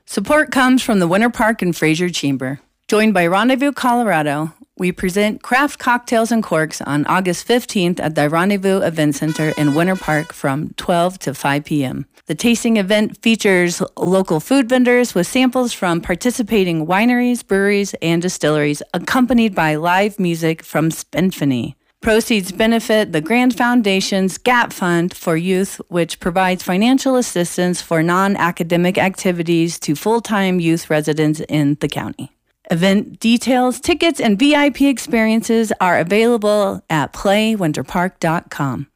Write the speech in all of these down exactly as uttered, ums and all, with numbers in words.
Support comes from the Winter Park and Fraser Chamber. Joined by Rendezvous Colorado, we present Craft Cocktails and Corks on August fifteenth at the Rendezvous Event Center in Winter Park from twelve to five p.m. The tasting event features local food vendors with samples from participating wineries, breweries, and distilleries, accompanied by live music from Spinfony. Proceeds benefit the Grand Foundation's GAP Fund for Youth, which provides financial assistance for non-academic activities to full-time youth residents in the county. Event details, tickets, and V I P experiences are available at play winter park dot com.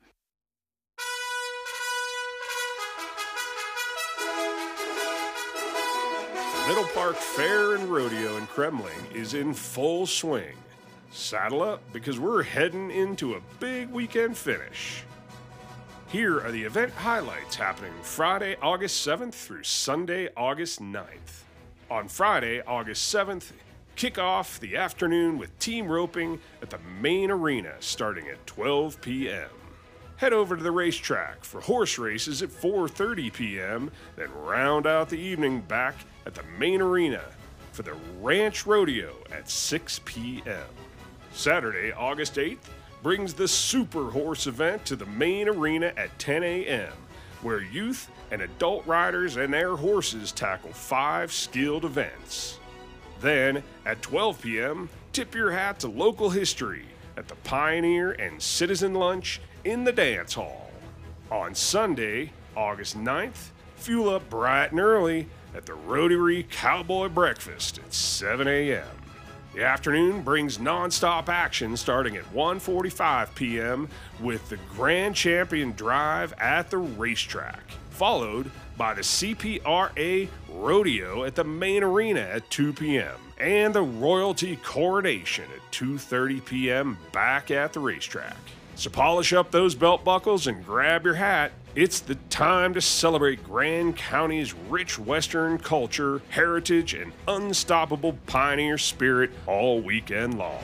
Middle Park Fair and Rodeo in Kremling is in full swing. Saddle up because we're heading into a big weekend finish. Here are the event highlights happening Friday, August seventh through Sunday, August ninth. On Friday, August seventh, kick off the afternoon with team roping at the main arena starting at twelve p.m. Head over to the racetrack for horse races at four thirty p.m., then round out the evening back at the main arena for the Ranch Rodeo at six p.m. Saturday, August eighth, brings the Super Horse event to the main arena at ten a.m., where youth and adult riders and their horses tackle five skilled events. Then, at twelve p.m., tip your hat to local history at the Pioneer and Citizen Lunch in the Dance Hall. On Sunday, August ninth, fuel up bright and early at the Rotary Cowboy Breakfast at seven a.m. The afternoon brings nonstop action starting at one forty-five p.m. with the Grand Champion Drive at the racetrack, followed by the C P R A Rodeo at the main arena at two p.m. and the Royalty Coronation at two thirty p.m. back at the racetrack. So polish up those belt buckles and grab your hat. It's the time to celebrate Grand County's rich Western culture, heritage, and unstoppable pioneer spirit all weekend long.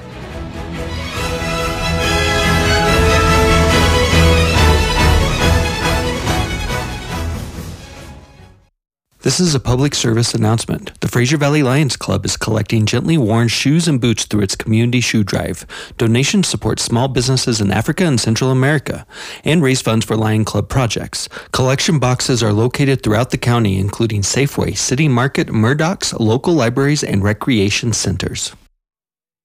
This is a public service announcement. The Fraser Valley Lions Club is collecting gently worn shoes and boots through its community shoe drive. Donations support small businesses in Africa and Central America and raise funds for Lion Club projects. Collection boxes are located throughout the county, including Safeway, City Market, Murdoch's, local libraries, and recreation centers.